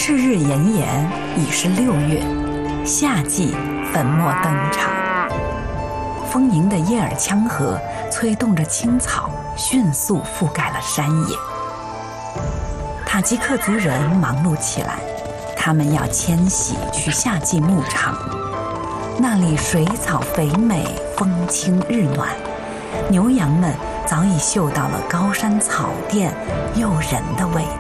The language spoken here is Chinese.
是日炎炎，已是6月，夏季粉墨登场。丰盈的叶尔羌河催动着青草，迅速覆盖了山野。塔吉克族人忙碌起来，他们要迁徙去夏季牧场，那里水草肥美，风清日暖，牛羊们早已嗅到了高山草甸诱人的味